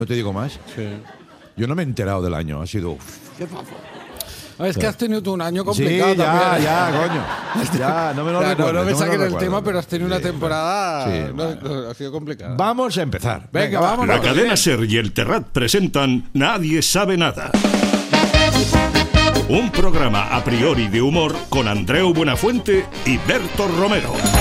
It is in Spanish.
No te digo más. Sí. Yo no me he enterado del año. Ha sido... Es que has tenido tú un año complicado Sí, ya, también. ya, coño. Ya, no me lo O sea, recuerdes, no me lo saquen el recuerdes. tema, pero has tenido una Sí, temporada... sí, no, bueno. ha sido complicada. Vamos a empezar. Venga, vamos. La cadena SER y el Terrat presentan Nadie sabe nada. Un programa a priori de humor con Andreu Buenafuente y Berto Romero.